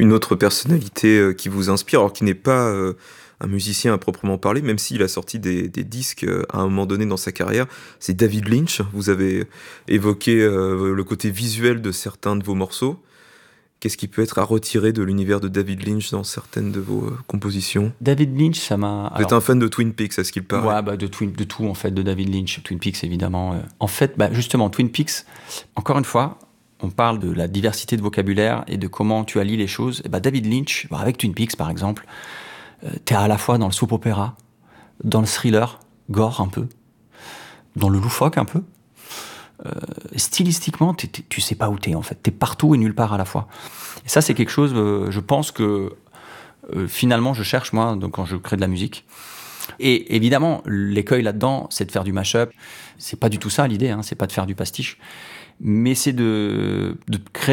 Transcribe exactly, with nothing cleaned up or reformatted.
une autre personnalité euh, qui vous inspire, alors qui n'est pas euh, un musicien à proprement parler, même s'il a sorti des, des disques euh, à un moment donné dans sa carrière, c'est David Lynch. Vous avez évoqué euh, le côté visuel de certains de vos morceaux. Qu'est-ce qui peut être à retirer de l'univers de David Lynch dans certaines de vos euh, compositions ? David Lynch, ça m'a... Vous êtes un fan de Twin Peaks, à ce qu'il paraît. Ouais, bah de, Twin, de tout, en fait, de David Lynch. Twin Peaks, évidemment. En fait, bah, justement, Twin Peaks, encore une fois, on parle de la diversité de vocabulaire et de comment tu allies les choses. Et bah, David Lynch, bah, avec Twin Peaks, par exemple, euh, t'es à la fois dans le soap opéra, dans le thriller, gore un peu, dans le loufoque un peu. Euh, stylistiquement, t'es, t'es, tu sais pas où t'es, en fait. T'es partout et nulle part à la fois. Et ça, c'est quelque chose, euh, je pense que euh, finalement, je cherche, moi, donc, quand je crée de la musique. Et évidemment, l'écueil là-dedans, c'est de faire du mash-up. C'est pas du tout ça l'idée, hein, c'est pas de faire du pastiche. Mais c'est de, de créer